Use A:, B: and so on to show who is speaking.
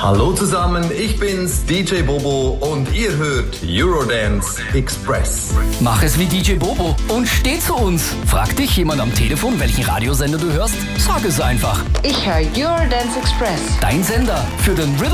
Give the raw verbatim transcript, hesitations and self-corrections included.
A: Hallo zusammen, ich bin's, D J Bobo und ihr hört Eurodance Express.
B: Mach es wie D J Bobo und steh zu uns. Fragt dich jemand am Telefon, welchen Radiosender du hörst? Sag es einfach.
C: Ich höre Eurodance Express.
B: Dein Sender für den Rhythm